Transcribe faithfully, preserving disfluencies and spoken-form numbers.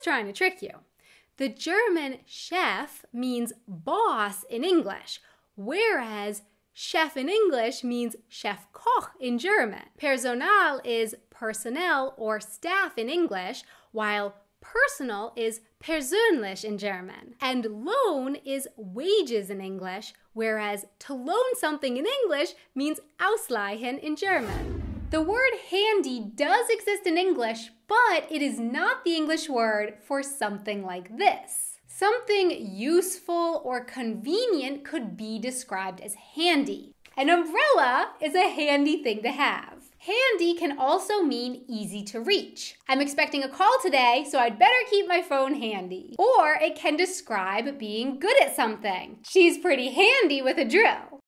trying to trick you. The German Chef means boss in English, whereas Chef in English means Chefkoch in German. Personal is personnel or staff in English, while personal is persönlich in German. And loan is wages in English, whereas to loan something in English means ausleihen in German. The word handy does exist in English, but it is not the English word for something like this. Something useful or convenient could be described as handy. An umbrella is a handy thing to have. Handy can also mean easy to reach. I'm expecting a call today, so I'd better keep my phone handy. Or it can describe being good at something. She's pretty handy with a drill.